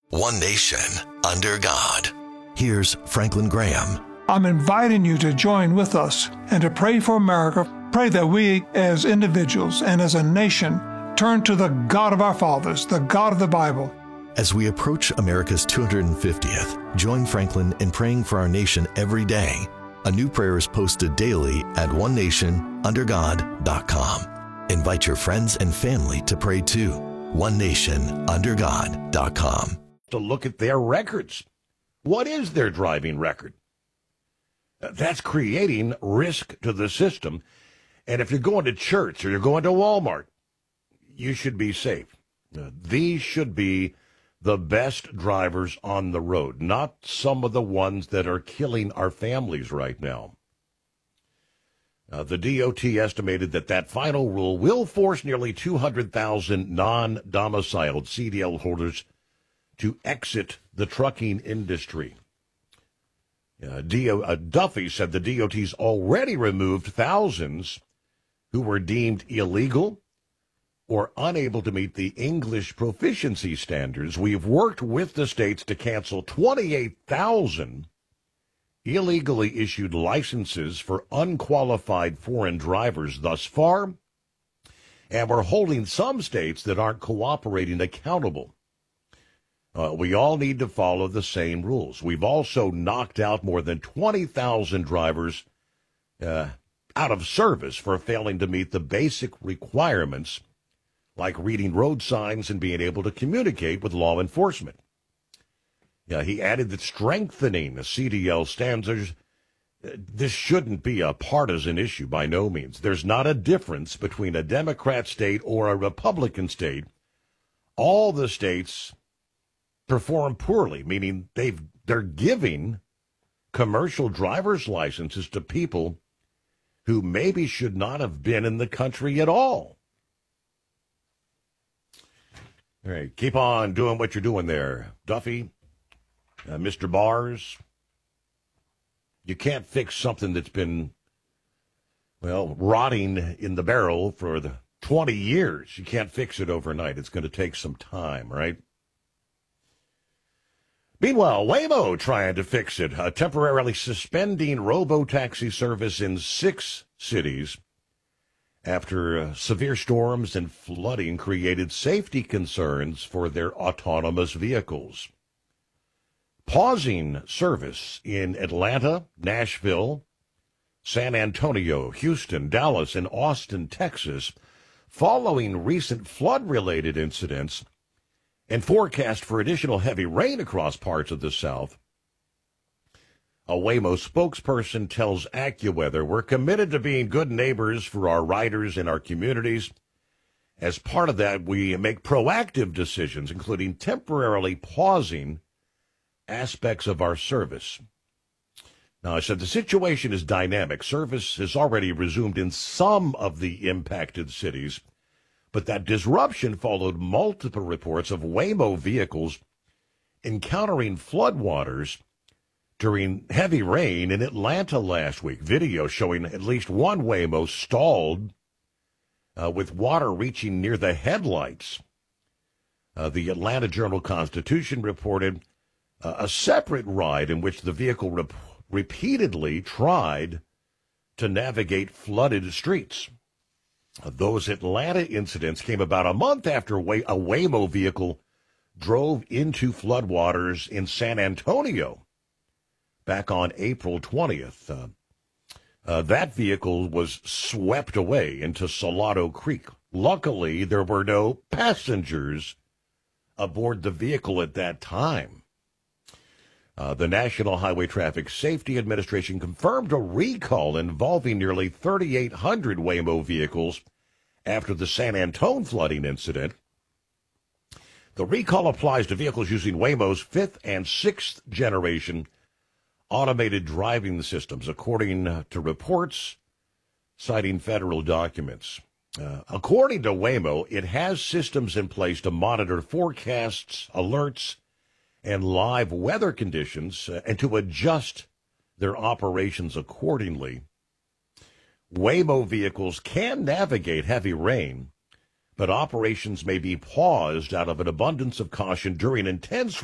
One nation, under God. Here's Franklin Graham. I'm inviting you to join with us and to pray for America. Pray that we as individuals and as a nation turn to the God of our fathers, the God of the Bible. As we approach America's 250th, join Franklin in praying for our nation every day. A new prayer is posted daily at onenationundergod.com. Invite your friends and family to pray too. onenationundergod.com. To look at their records. What is their driving record? That's creating risk to the system. And if you're going to church or you're going to Walmart, you should be safe. These should be the best drivers on the road, not some of the ones that are killing our families right now. The DOT estimated that final rule will force nearly 200,000 non-domiciled CDL holders to exit the trucking industry. Duffy said the DOT's already removed thousands who were deemed illegal or unable to meet the English proficiency standards. We've worked with the states to cancel 28,000 illegally issued licenses for unqualified foreign drivers thus far, and we're holding some states that aren't cooperating accountable. We all need to follow the same rules. We've also knocked out more than 20,000 drivers out of service for failing to meet the basic requirements like reading road signs and being able to communicate with law enforcement. He added that strengthening the CDL standards, this shouldn't be a partisan issue by no means. There's not a difference between a Democrat state or a Republican state. All the states perform poorly, meaning they're giving commercial driver's licenses to people who maybe should not have been in the country at all. All right, keep on doing what you're doing there, Duffy, Mr. Bars. You can't fix something that's been, rotting in the barrel for 20 years. You can't fix it overnight. It's going to take some time, right? Meanwhile, Waymo trying to fix it, temporarily suspending robo-taxi service in 6 cities after severe storms and flooding created safety concerns for their autonomous vehicles. Pausing service in Atlanta, Nashville, San Antonio, Houston, Dallas, and Austin, Texas, following recent flood-related incidents and forecast for additional heavy rain across parts of the South. A Waymo spokesperson tells AccuWeather, "We're committed to being good neighbors for our riders and our communities. As part of that, we make proactive decisions, including temporarily pausing aspects of our service." Now, I said the situation is dynamic. Service has already resumed in some of the impacted cities, but that disruption followed multiple reports of Waymo vehicles encountering floodwaters during heavy rain in Atlanta last week. Video showing at least one Waymo stalled with water reaching near the headlights. The Atlanta Journal-Constitution reported a separate ride in which the vehicle repeatedly tried to navigate flooded streets. Those Atlanta incidents came about a month after a Waymo vehicle drove into floodwaters in San Antonio back on April 20th. That vehicle was swept away into Salado Creek. Luckily, there were no passengers aboard the vehicle at that time. The National Highway Traffic Safety Administration confirmed a recall involving nearly 3,800 Waymo vehicles after the San Antone flooding incident. The recall applies to vehicles using Waymo's 5th and 6th generation automated driving systems, according to reports citing federal documents. According to Waymo, it has systems in place to monitor forecasts, alerts, and live weather conditions, and to adjust their operations accordingly. Waymo vehicles can navigate heavy rain, but operations may be paused out of an abundance of caution during intense